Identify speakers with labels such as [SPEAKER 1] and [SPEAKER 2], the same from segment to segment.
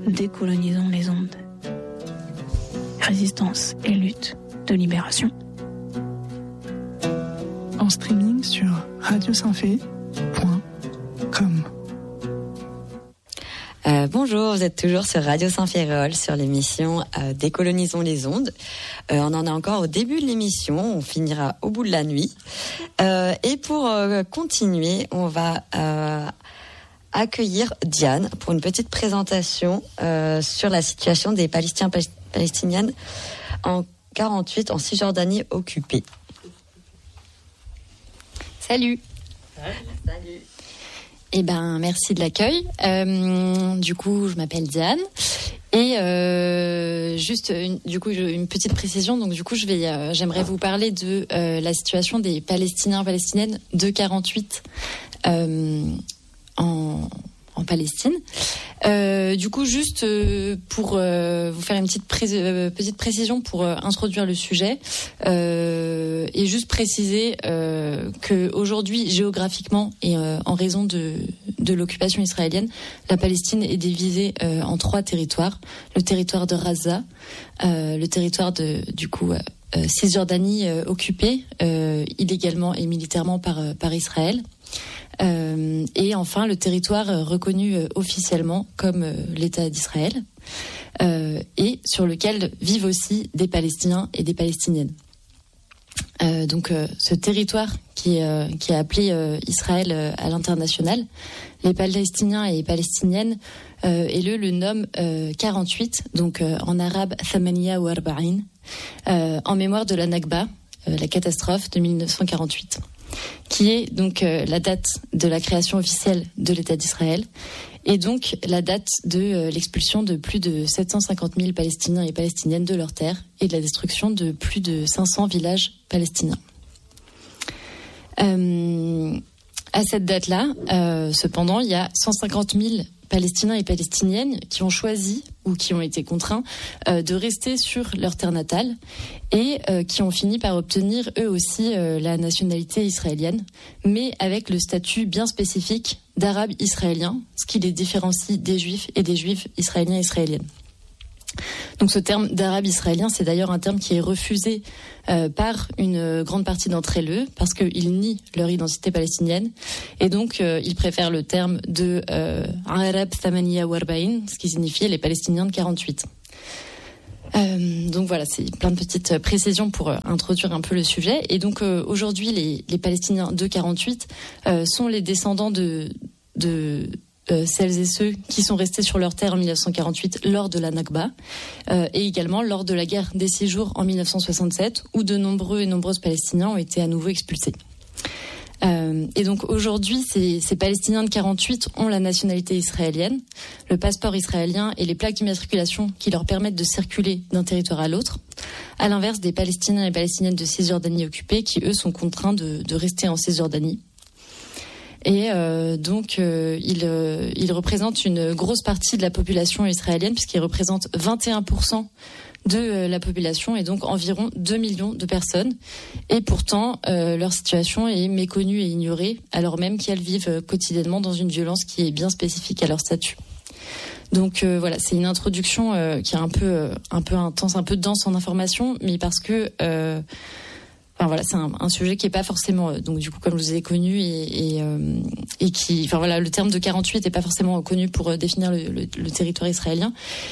[SPEAKER 1] Décolonisons les ondes. Résistance et lutte de libération.
[SPEAKER 2] En streaming sur radiosaintfé.com.
[SPEAKER 3] Bonjour, vous êtes toujours sur Radio Saint-Féréol sur l'émission Décolonisons les ondes. On en est encore au début de l'émission, on finira au bout de la nuit. Et pour continuer, on va accueillir Diane pour une petite présentation sur la situation des Palestiniennes en 48 en Cisjordanie occupée.
[SPEAKER 4] Salut.
[SPEAKER 3] Salut.
[SPEAKER 4] Eh ben, merci de l'accueil. Du coup, je m'appelle Diane. Et une petite précision. Donc, du coup, j'aimerais vous parler de la situation des Palestiniens, Palestiniennes de 48 en Palestine. Du coup, juste pour vous faire une petite précision pour introduire le sujet et juste préciser que aujourd'hui, géographiquement et en raison de l'occupation israélienne, la Palestine est divisée en 3 territoires. Le territoire de Gaza, le territoire de Cisjordanie occupée illégalement et militairement par Israël. Et enfin le territoire reconnu officiellement comme l'État d'Israël et sur lequel vivent aussi des Palestiniens et des Palestiniennes. Donc ce territoire qui est appelé Israël à l'international, les Palestiniens et les Palestiniennes le nomment 48, donc en arabe Thamaniya ou Arba'in, en mémoire de la Nakba, la catastrophe de 1948. Qui est donc la date de la création officielle de l'État d'Israël et donc la date de l'expulsion de plus de 750 000 Palestiniens et Palestiniennes de leurs terres et de la destruction de plus de 500 villages palestiniens. À cette date-là, cependant, il y a 150 000 Palestiniens et Palestiniennes qui ont choisi ou qui ont été contraints de rester sur leur terre natale et qui ont fini par obtenir eux aussi la nationalité israélienne, mais avec le statut bien spécifique d'arabes israéliens, ce qui les différencie des juifs et des juifs israéliens et israéliennes. Donc ce terme d'arabe israélien, c'est d'ailleurs un terme qui est refusé par une grande partie d'entre eux parce qu'ils nient leur identité palestinienne et donc ils préfèrent le terme de Arab Thamaniya Warbain, ce qui signifie les Palestiniens de 48. Donc voilà, c'est plein de petites précisions pour introduire un peu le sujet. Et donc aujourd'hui, les Palestiniens de 48 sont les descendants de celles et ceux qui sont restés sur leur terre en 1948 lors de la Nakba et également lors de la guerre des 6 jours en 1967 où de nombreuses Palestiniens ont été à nouveau expulsés. Et donc aujourd'hui, ces Palestiniens de 48 ont la nationalité israélienne, le passeport israélien et les plaques d'immatriculation qui leur permettent de circuler d'un territoire à l'autre, à l'inverse des Palestiniens et Palestiniennes de Cisjordanie occupée qui, eux, sont contraints de rester en Cisjordanie. Et donc il représente une grosse partie de la population israélienne puisqu'il représente 21% de la population et donc environ 2 millions de personnes. Et pourtant, leur situation est méconnue et ignorée alors même qu'elles vivent quotidiennement dans une violence qui est bien spécifique à leur statut. Donc voilà, c'est une introduction qui est un peu intense, un peu dense en information, mais parce que enfin voilà, c'est un sujet qui est pas forcément donc du coup comme je vous ai connu et qui, enfin voilà, le terme de 48 est pas forcément connu pour définir le territoire israélien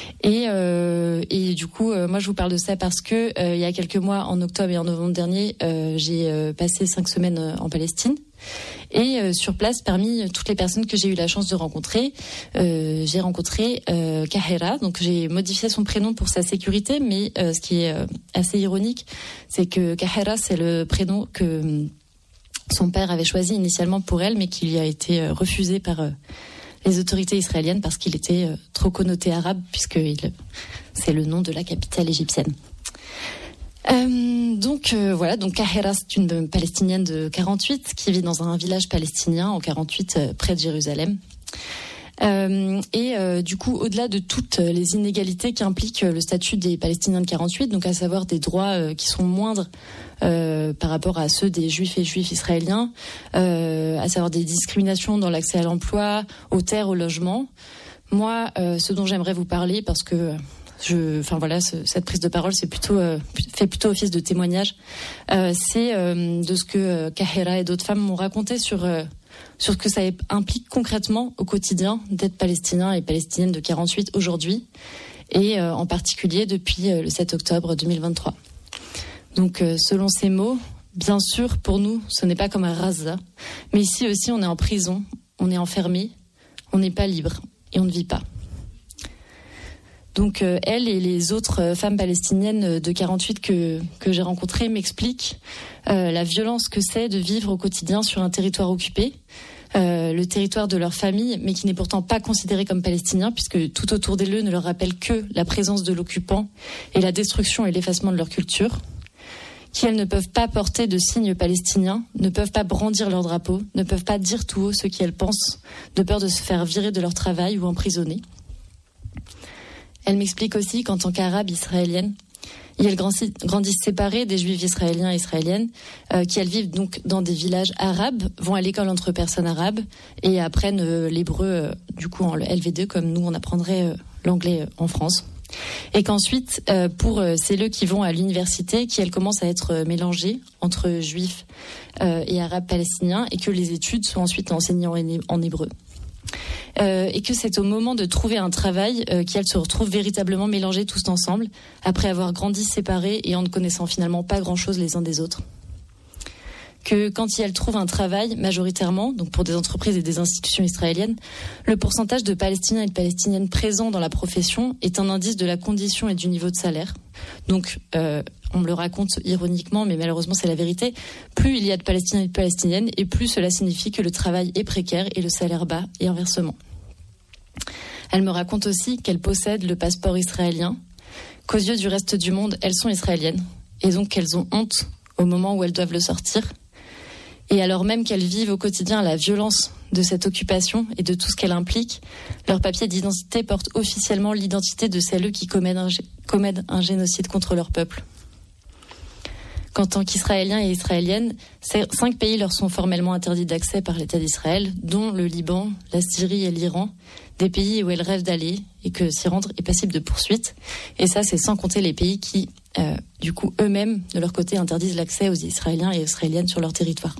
[SPEAKER 4] et du coup moi je vous parle de ça parce que il y a quelques mois, en octobre et en novembre dernier, j'ai passé 5 semaines en Palestine. Et sur place, parmi toutes les personnes que j'ai eu la chance de rencontrer, j'ai rencontré Kahera. Donc j'ai modifié son prénom pour sa sécurité, mais ce qui est assez ironique, c'est que Kahera, c'est le prénom que son père avait choisi initialement pour elle, mais qui lui a été refusé par les autorités israéliennes parce qu'il était trop connoté arabe, puisque c'est le nom de la capitale égyptienne. Donc Kahera, c'est une Palestinienne de 48 qui vit dans un village palestinien en 48 près de Jérusalem. Du coup, au-delà de toutes les inégalités qu'implique le statut des Palestiniens de 48, donc à savoir des droits qui sont moindres par rapport à ceux des juifs et juifs israéliens, à savoir des discriminations dans l'accès à l'emploi, aux terres, au logement. Moi, ce dont j'aimerais vous parler, parce que cette prise de parole, c'est fait plutôt office de témoignage. C'est de ce que Kahera et d'autres femmes m'ont raconté sur ce que ça implique concrètement au quotidien d'être palestinien et palestinienne de 48 aujourd'hui, et en particulier depuis le 7 octobre 2023. Donc, selon ces mots, bien sûr, pour nous, ce n'est pas comme à Gaza, mais ici aussi, on est en prison, on est enfermé, on n'est pas libre et on ne vit pas. Donc, elle et les autres femmes palestiniennes de 48 que j'ai rencontrées m'expliquent la violence que c'est de vivre au quotidien sur un territoire occupé, le territoire de leur famille, mais qui n'est pourtant pas considéré comme palestinien, puisque tout autour d'eux ne leur rappelle que la présence de l'occupant et la destruction et l'effacement de leur culture, qui elles ne peuvent pas porter de signes palestiniens, ne peuvent pas brandir leur drapeau, ne peuvent pas dire tout haut ce qu'elles pensent, de peur de se faire virer de leur travail ou emprisonner. Elle m'explique aussi qu'en tant qu'arabe israélienne, elles grandissent séparées des juifs israéliens et israéliennes, qui elles vivent donc dans des villages arabes, vont à l'école entre personnes arabes et apprennent l'hébreu du coup en LV2 comme nous on apprendrait l'anglais en France. Et qu'ensuite, pour celles qui vont à l'université, qui elles commencent à être mélangées entre juifs et arabes palestiniens, et que les études sont ensuite enseignées en hébreu. Et que c'est au moment de trouver un travail qu'elles se retrouvent véritablement mélangées tous ensemble, après avoir grandi séparées et en ne connaissant finalement pas grand-chose les uns des autres. Que quand elles trouvent un travail, majoritairement, donc pour des entreprises et des institutions israéliennes, le pourcentage de Palestiniens et de Palestiniennes présents dans la profession est un indice de la condition et du niveau de salaire. Donc, on me le raconte ironiquement, mais malheureusement c'est la vérité, plus il y a de Palestiniens et de Palestiniennes, et plus cela signifie que le travail est précaire et le salaire bas, et inversement. Elle me raconte aussi qu'elles possèdent le passeport israélien, qu'aux yeux du reste du monde, elles sont israéliennes, et donc qu'elles ont honte au moment où elles doivent le sortir. Et alors même qu'elles vivent au quotidien la violence de cette occupation et de tout ce qu'elle implique, leur papier d'identité porte officiellement l'identité de celles qui commettent un génocide contre leur peuple. Qu'en tant qu'Israéliens et Israéliennes, 5 pays leur sont formellement interdits d'accès par l'État d'Israël, dont le Liban, la Syrie et l'Iran, des pays où elles rêvent d'aller et que s'y rendre est passible de poursuites. Et ça, c'est sans compter les pays qui, du coup, eux-mêmes, de leur côté, interdisent l'accès aux Israéliens et Israéliennes sur leur territoire.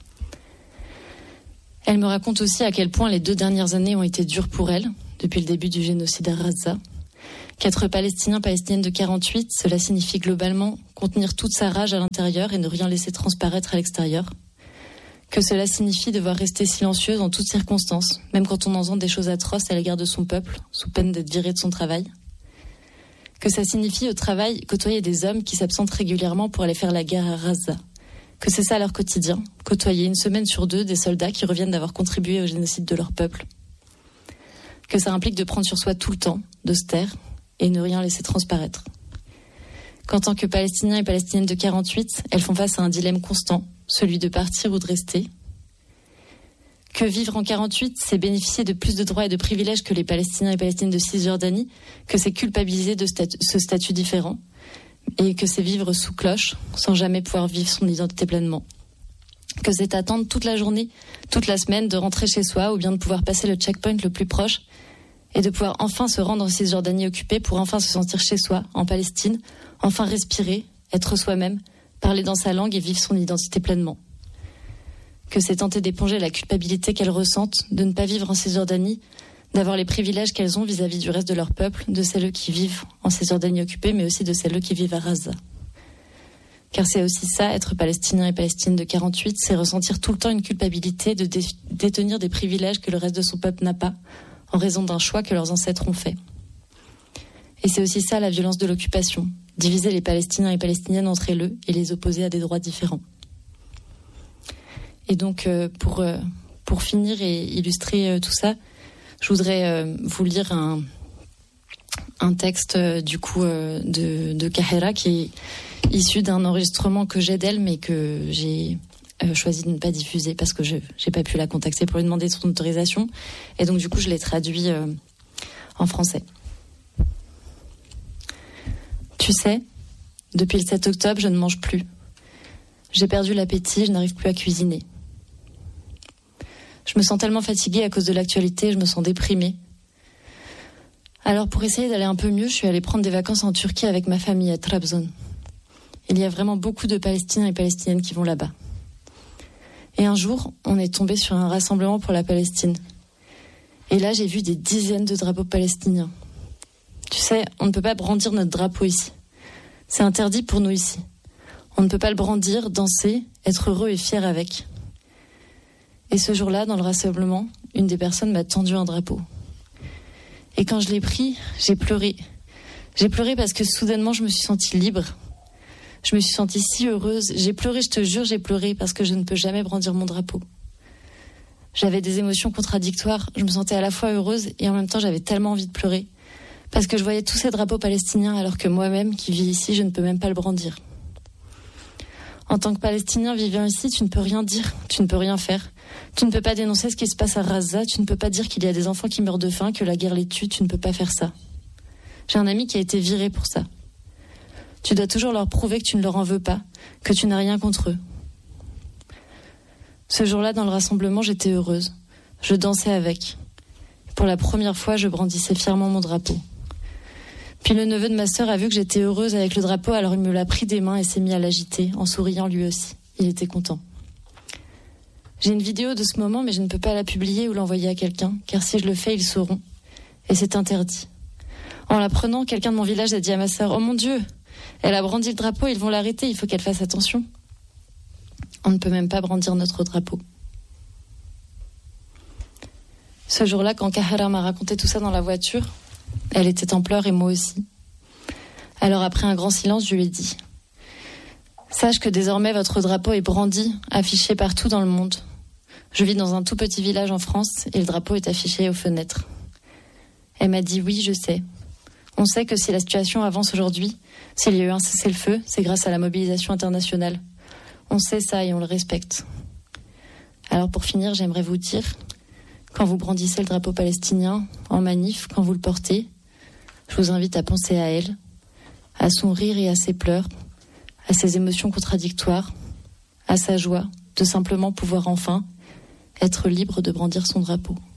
[SPEAKER 4] Elle me raconte aussi à quel point les 2 dernières années ont été dures pour elle, depuis le début du génocide à Gaza. Qu'être palestinien, palestinienne de 48, cela signifie globalement contenir toute sa rage à l'intérieur et ne rien laisser transparaître à l'extérieur. Que cela signifie devoir rester silencieuse en toutes circonstances, même quand on entend des choses atroces à l'égard de son peuple, sous peine d'être virée de son travail. Que ça signifie au travail côtoyer des hommes qui s'absentent régulièrement pour aller faire la guerre à Gaza. Que c'est ça leur quotidien, côtoyer 1 semaine sur 2 des soldats qui reviennent d'avoir contribué au génocide de leur peuple. Que ça implique de prendre sur soi tout le temps, de se taire et ne rien laisser transparaître. Qu'en tant que Palestiniens et Palestiniennes de 48, elles font face à un dilemme constant, celui de partir ou de rester. Que vivre en 48, c'est bénéficier de plus de droits et de privilèges que les Palestiniens et Palestiniennes de Cisjordanie, que c'est culpabiliser de ce statut différent, et que c'est vivre sous cloche, sans jamais pouvoir vivre son identité pleinement. Que c'est attendre toute la journée, toute la semaine, de rentrer chez soi, ou bien de pouvoir passer le checkpoint le plus proche, et de pouvoir enfin se rendre en Cisjordanie occupée pour enfin se sentir chez soi, en Palestine, enfin respirer, être soi-même, parler dans sa langue et vivre son identité pleinement. Que c'est tenter d'éponger la culpabilité qu'elles ressentent, de ne pas vivre en Cisjordanie, d'avoir les privilèges qu'elles ont vis-à-vis du reste de leur peuple, de celles qui vivent en Cisjordanie occupée, mais aussi de celles qui vivent à Gaza. Car c'est aussi ça, être palestinien et palestinienne de 48, c'est ressentir tout le temps une culpabilité de détenir des privilèges que le reste de son peuple n'a pas, en raison d'un choix que leurs ancêtres ont fait. Et c'est aussi ça la violence de l'occupation, diviser les Palestiniens et Palestiniennes entre eux et les opposer à des droits différents. Et donc, pour finir et illustrer tout ça, je voudrais vous lire un texte du coup de Kahera qui est issu d'un enregistrement que j'ai d'elle, mais que j'ai choisi de ne pas diffuser parce que j'ai pas pu la contacter pour lui demander son autorisation. Et donc du coup, je l'ai traduit en français. Tu sais, depuis le 7 octobre, je ne mange plus. J'ai perdu l'appétit, je n'arrive plus à cuisiner. Je me sens tellement fatiguée à cause de l'actualité, je me sens déprimée. Alors pour essayer d'aller un peu mieux, je suis allée prendre des vacances en Turquie avec ma famille à Trabzon. Il y a vraiment beaucoup de Palestiniens et Palestiniennes qui vont là-bas. Et un jour, on est tombé sur un rassemblement pour la Palestine. Et là, j'ai vu des dizaines de drapeaux palestiniens. Tu sais, on ne peut pas brandir notre drapeau ici. C'est interdit pour nous ici. On ne peut pas le brandir, danser, être heureux et fier avec. Et ce jour-là, dans le rassemblement, une des personnes m'a tendu un drapeau. Et quand je l'ai pris, j'ai pleuré. J'ai pleuré parce que soudainement, je me suis sentie libre. Je me suis sentie si heureuse. J'ai pleuré, je te jure, j'ai pleuré parce que je ne peux jamais brandir mon drapeau. J'avais des émotions contradictoires. Je me sentais à la fois heureuse et en même temps, j'avais tellement envie de pleurer. Parce que je voyais tous ces drapeaux palestiniens alors que moi-même, qui vis ici, je ne peux même pas le brandir. En tant que Palestinien vivant ici, tu ne peux rien dire, tu ne peux rien faire. Tu ne peux pas dénoncer ce qui se passe à Gaza, tu ne peux pas dire qu'il y a des enfants qui meurent de faim, que la guerre les tue, tu ne peux pas faire ça. J'ai un ami qui a été viré pour ça. Tu dois toujours leur prouver que tu ne leur en veux pas, que tu n'as rien contre eux. Ce jour-là, dans le rassemblement, j'étais heureuse. Je dansais avec. Pour la première fois, je brandissais fièrement mon drapeau. Puis le neveu de ma sœur a vu que j'étais heureuse avec le drapeau, alors il me l'a pris des mains et s'est mis à l'agiter, en souriant lui aussi. Il était content. J'ai une vidéo de ce moment, mais je ne peux pas la publier ou l'envoyer à quelqu'un, car si je le fais, ils sauront. Et c'est interdit. En la prenant, quelqu'un de mon village a dit à ma sœur « Oh mon Dieu, elle a brandi le drapeau, ils vont l'arrêter, il faut qu'elle fasse attention. » On ne peut même pas brandir notre drapeau. Ce jour-là, quand Kahara m'a raconté tout ça dans la voiture, elle était en pleurs et moi aussi. Alors après un grand silence, je lui ai dit « Sache que désormais votre drapeau est brandi, affiché partout dans le monde. Je vis dans un tout petit village en France et le drapeau est affiché aux fenêtres. » Elle m'a dit « Oui, je sais. On sait que si la situation avance aujourd'hui, s'il y a eu un cessez-le-feu, c'est grâce à la mobilisation internationale. On sait ça et on le respecte. Alors pour finir, j'aimerais vous dire, quand vous brandissez le drapeau palestinien, en manif, quand vous le portez, je vous invite à penser à elle, à son rire et à ses pleurs, à ses émotions contradictoires, à sa joie de simplement pouvoir enfin être libre de brandir son drapeau.